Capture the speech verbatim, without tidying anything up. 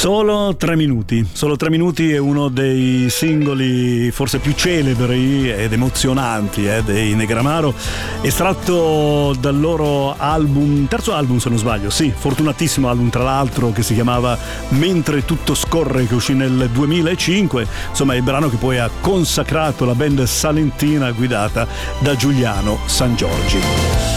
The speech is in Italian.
Solo tre minuti, solo tre minuti è uno dei singoli forse più celebri ed emozionanti eh, dei Negramaro, estratto dal loro album, terzo album se non sbaglio, sì, fortunatissimo album tra l'altro, che si chiamava Mentre tutto scorre, che uscì nel duemilacinque, insomma il brano che poi ha consacrato la band salentina guidata da Giuliano Sangiorgi.